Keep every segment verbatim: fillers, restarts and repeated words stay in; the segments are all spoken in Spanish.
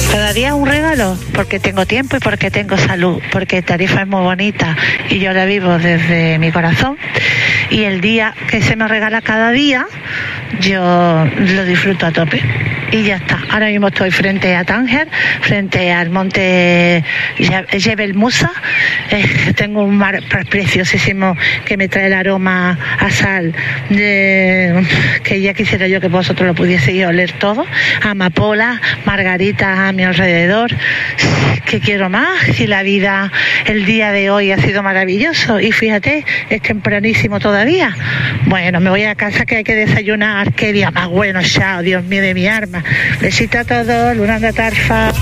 Cada día un regalo, porque tengo tiempo y porque tengo salud, porque Tarifa es muy bonita y yo la vivo desde mi corazón. Y el día que se me regala cada día, yo lo disfruto a tope. Y ya está. Ahora mismo estoy frente a Tánger, frente al monte Jebel Musa. Eh, tengo un mar preciosísimo que me trae el aroma a sal, de, que ya quisiera yo que vosotros lo pudieseis oler todo. Amapolas, margaritas a mi alrededor. ¿Qué quiero más? Si la vida, el día de hoy ha sido maravilloso. Y fíjate, es tempranísimo todavía. Bueno, me voy a casa que hay que desayunar. Qué día más bueno, chao, Dios mío de mi arma. Besito a todos, Luna de Tarfa.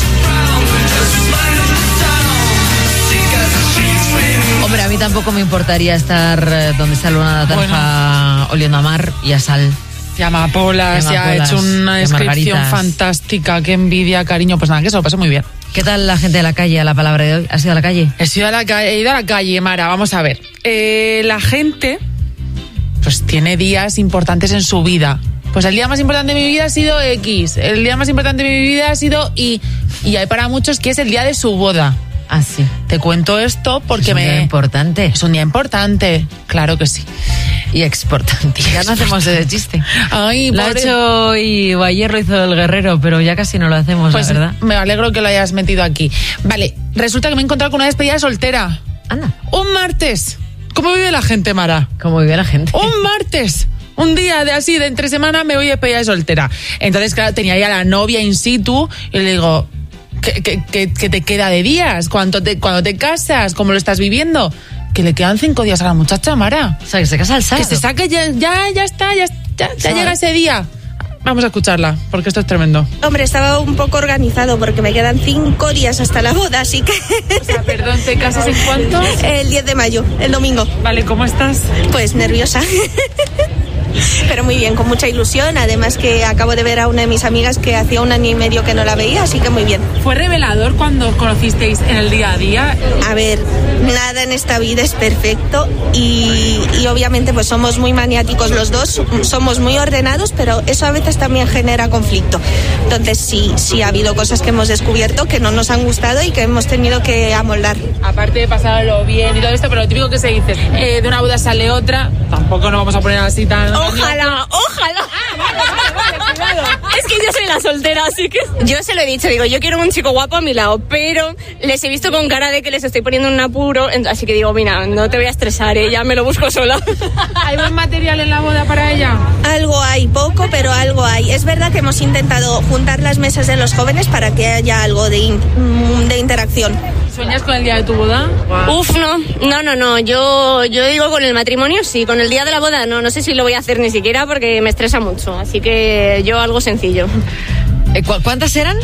Hombre, a mí tampoco me importaría estar donde está Luna de Tarfa, bueno, oliendo a mar y a sal. Y amapolas, ya ha hecho una descripción fantástica. Qué envidia, cariño. Pues nada, que se lo pasé muy bien. ¿Qué tal la gente de la calle a la palabra de hoy? ¿Has ido a la calle? He ido a la calle, he ido a la calle, Mara. Vamos a ver. Eh, la gente pues tiene días importantes en su vida. Pues el día más importante de mi vida ha sido X, el día más importante de mi vida ha sido Y, y hay para muchos que es el día de su boda. Ah, sí. Te cuento esto porque es un me... día importante. Es un día importante, claro que sí. Y exportante. Ya no hacemos ese chiste. Ay, lo pobre... ha hecho y o ayer lo hizo el Guerrero, pero ya casi no lo hacemos, pues la verdad. Me alegro que lo hayas metido aquí. Vale, resulta que me he encontrado con una despedida soltera. Anda. Un martes. ¿Cómo vive la gente, Mara? ¿Cómo vive la gente? Un martes. Un día de así, de entre semana, me voy a despedida de soltera. Entonces, claro, tenía ya la novia in situ y le digo, ¿qué, qué, qué, qué te queda de días? ¿Cuánto te, ¿Cuándo te casas? ¿Cómo lo estás viviendo? Que le quedan cinco días a la muchacha, Mara. O sea, que se casa el sábado. Que se saque, ya, ya, ya está, ya, ya, ya llega ese día. Vamos a escucharla, porque esto es tremendo. Hombre, estaba un poco organizado porque me quedan cinco días hasta la boda, así que... O sea, perdón, ¿te casas en cuánto? El diez de mayo, el domingo. Vale, ¿cómo estás? Pues nerviosa. Pero muy bien, con mucha ilusión. Además que acabo de ver a una de mis amigas que hacía un año y medio que no la veía, así que muy bien. ¿Fue revelador cuando os conocisteis en el día a día? A ver, nada en esta vida es perfecto y, y obviamente pues somos muy maniáticos los dos, somos muy ordenados, pero eso a veces también genera conflicto. Entonces sí, sí ha habido cosas que hemos descubierto que no nos han gustado y que hemos tenido que amoldar. Aparte de pasarlo bien y todo esto, pero lo típico que se dice, eh, de una boda sale otra, tampoco nos vamos a poner así tan... Ojalá, ojalá. Ah, vale, vale, vale, cuidado. Es que yo soy la soltera, así que... Yo se lo he dicho, digo, yo quiero un chico guapo a mi lado, pero les he visto con cara de que les estoy poniendo un apuro, así que digo, mira, no te voy a estresar, ¿eh? Ya me lo busco sola. ¿Hay buen material en la boda para ella? Algo hay, poco, pero algo hay. Es verdad que hemos intentado juntar las mesas de los jóvenes para que haya algo de, in, de interacción. ¿Sueñas con el día de tu boda? Wow. Uf, no, no, no, no, yo, yo digo con el matrimonio sí, con el día de la boda no, no sé si lo voy a hacer ni siquiera porque me estresa mucho, así que yo algo sencillo. ¿Cu- ¿Cuántas eran?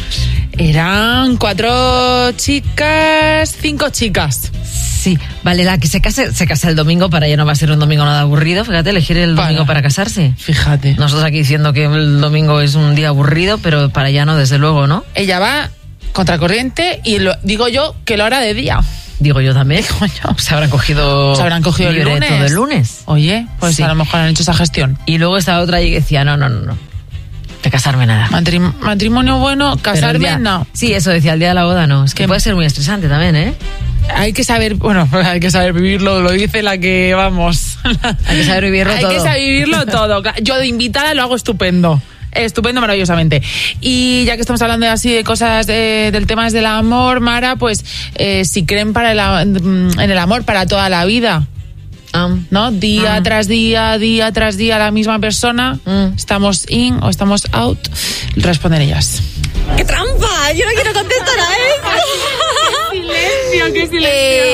Eran cuatro chicas, cinco chicas. Sí, vale, la que se case, se casa el domingo, para ella no va a ser un domingo nada aburrido, fíjate, elegir el para. domingo para casarse. Fíjate. Nosotros aquí diciendo que el domingo es un día aburrido, pero para ella no, desde luego, ¿no? Ella va contracorriente y lo, digo yo que lo hará de día. Digo yo también. Digo yo. Se habrán cogido, Se habrán cogido el lunes. todo el lunes. Oye, pues sí, a lo mejor han hecho esa gestión. Y luego esta otra y decía, no, no, no, no. De casarme nada. Matrim- matrimonio bueno, casarme día, no. Sí, eso decía, el día de la boda no. Es que ¿Qué? puede ser muy estresante también, ¿eh? Hay que saber, bueno, hay que saber vivirlo, lo dice la que, vamos. Hay que saber vivirlo hay todo. Hay que saber vivirlo todo. Yo de invitada lo hago estupendo. Estupendo, maravillosamente. Y ya que estamos hablando de así de cosas de, del tema del amor, Mara, pues eh, si creen para el, en el amor para toda la vida, um, ¿no? Día um. tras día, día tras día la misma persona, um. estamos in o estamos out, responden ellas. ¡Qué trampa! Yo no quiero contestar a él. ¡Qué silencio, qué silencio!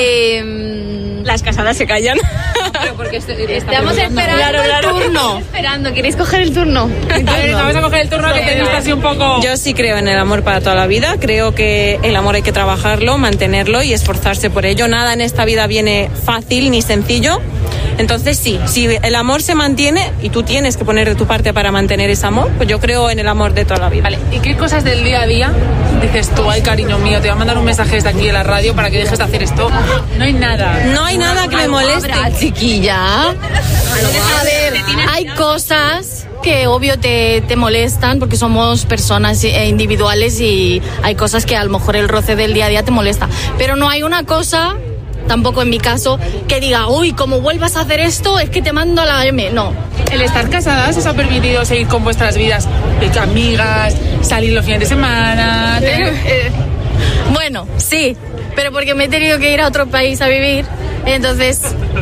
Eh, las casadas se callan. Pero porque este, estamos esperando claro, claro. el turno. Esperando, ¿queréis coger el turno? Entonces, vamos a coger el turno que tenéis así un poco... Yo sí creo en el amor para toda la vida. Creo que el amor hay que trabajarlo, mantenerlo y esforzarse por ello. Nada en esta vida viene fácil ni sencillo. Entonces sí, si el amor se mantiene y tú tienes que poner de tu parte para mantener ese amor, pues yo creo en el amor de toda la vida. Vale, ¿y qué cosas del día a día dices tú, ay cariño mío, te voy a mandar un mensaje desde aquí en la radio para que dejes de hacer esto? No hay nada. No hay nada que me moleste. Habrá, chiquilla. A ver, hay cosas que obvio te, te molestan porque somos personas individuales y hay cosas que a lo mejor el roce del día a día te molesta. Pero no hay una cosa, tampoco en mi caso, que diga, uy, como vuelvas a hacer esto, es que te mando a la M. No. ¿El estar casadas os ha permitido seguir con vuestras vidas de amigas, salir los fines de semana? Tener... Eh, bueno, sí, pero porque me he tenido que ir a otro país a vivir, entonces...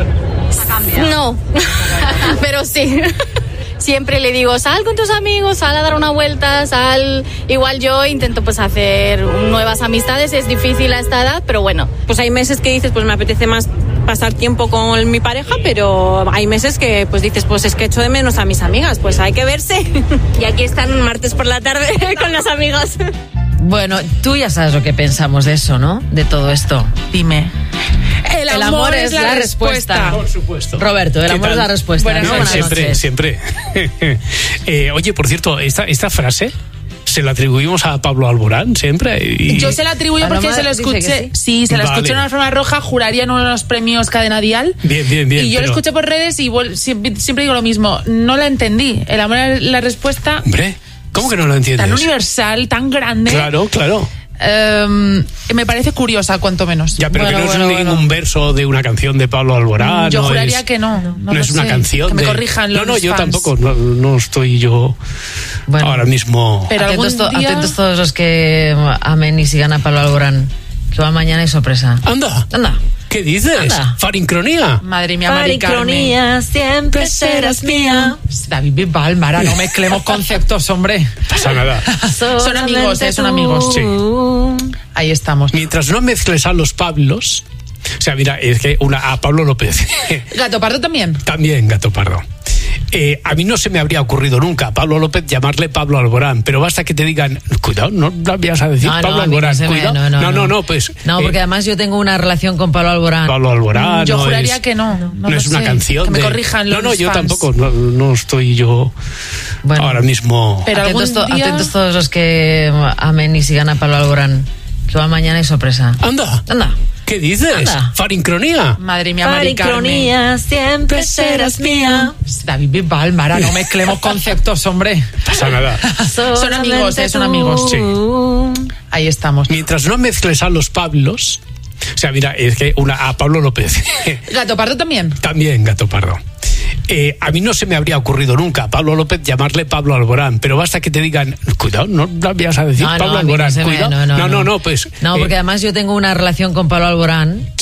No, pero sí. Siempre le digo, sal con tus amigos, sal a dar una vuelta, sal... Igual yo intento pues hacer nuevas amistades, es difícil a esta edad, pero bueno. Pues hay meses que dices, pues me apetece más pasar tiempo con mi pareja, pero hay meses que pues dices, pues es que echo de menos a mis amigas, pues hay que verse. Y aquí están un martes por la tarde con las amigas. Bueno, tú ya sabes lo que pensamos de eso, ¿no? De todo esto. Dime. El amor, el amor es, es la, la respuesta. respuesta. Por supuesto. Roberto, el amor tal? es la respuesta. Buenas, ¿no? Buenas siempre, noches. Siempre, eh, oye, por cierto, esta, esta frase se la atribuimos a Pablo Alborán siempre. Y... Yo se la atribuyo porque se lo escuché. Sí? sí, se la vale. escuché en una alfombra roja, juraría en uno de los premios Cadena Dial. Bien, bien, bien. Y yo pero... lo escuché por redes y siempre, siempre digo lo mismo. No la entendí. El amor es la respuesta. Hombre, ¿cómo que no lo entiendes? Tan universal, tan grande. Claro, claro. Um, me parece curiosa, cuanto menos. Ya, pero bueno, que no bueno, es bueno. ningún verso de una canción de Pablo Alborán. Yo no juraría es, que no. No, no, no es sé. una canción. Que me de... corrijan los No, no, yo fans. tampoco. No, no estoy yo bueno, ahora mismo. Pero atentos, to- día... atentos todos los que amen y sigan a Pablo Alborán. Que va mañana y sorpresa. Anda. Anda. ¿Qué dices? Anda. Farincronía. Madre mía, Mari Carmen. Siempre serás mía. David Bisbal, Mara, no mezclemos conceptos, hombre. Pasa nada. Son amigos, eh, son amigos. Sí. Ahí estamos. Mientras no mezcles a los Pablos... O sea, mira, es que una a Pablo López. ¿Gato Pardo también? También, Gato Pardo. Eh, a mí no se me habría ocurrido nunca a Pablo López llamarle Pablo Alborán, pero basta que te digan, cuidado, no lo vas a decir no, Pablo no, Alborán, no, cuidado. Me, no, no, no, no, no, pues. No, porque eh, además yo tengo una relación con Pablo Alborán. Pablo Alborán. Yo no juraría es, que no. No, no es una sé. canción. Que me de, corrijan los No, no, yo fans. tampoco, no, no estoy yo bueno, ahora mismo. Pero atentos, to- día... atentos todos los que amen y sigan a Pablo Alborán. Que va mañana y sorpresa. Anda. Anda. ¿Qué dices? Anda. Farincronía. Madre mía, Mari Carmen. Siempre serás mía. David Bisbal, Mara, no mezclemos conceptos, hombre. Pasa nada. Son amigos, eh, son amigos. Sí. Ahí estamos. Mientras no mezcles a los Pablos... O sea, mira, es que una a Pablo López. ¿Gato Pardo también? También, Gato Pardo. Eh, a mí no se me habría ocurrido nunca a Pablo López llamarle Pablo Alborán, pero basta que te digan, cuidado, no lo vas a decir no, Pablo no, Alborán, no, cuidado. Me, no, no, no, no, no, no, pues. No, porque eh, además yo tengo una relación con Pablo Alborán.